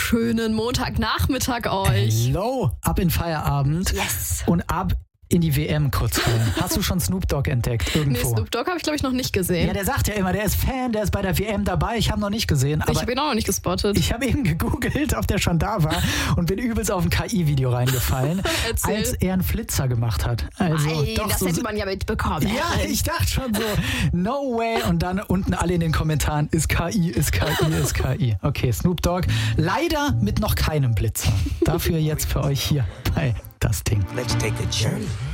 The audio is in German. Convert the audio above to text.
wunderschönen Montagnachmittag euch. Hello, ab in Feierabend. Yes. Und ab in die WM kurz rein. Hast du schon Snoop Dogg entdeckt irgendwo? Nee, Snoop Dogg habe ich, glaube ich, noch nicht gesehen. Ja, der sagt ja immer, der ist Fan, der ist bei der WM dabei. Ich habe noch nicht gesehen. Aber ich habe ihn auch noch nicht gespottet. ich habe eben gegoogelt, ob der schon da war und bin übelst auf ein KI-Video reingefallen, als er einen Flitzer gemacht hat. Also, doch das so hätte man ja mitbekommen. Ja, ich dachte schon so, no way. Und dann unten alle in den Kommentaren, ist KI, ist KI, ist KI. Okay, Snoop Dogg, leider mit noch keinem Blitzer. Dafür jetzt für euch hier bei Das Ding. Let's take a journey.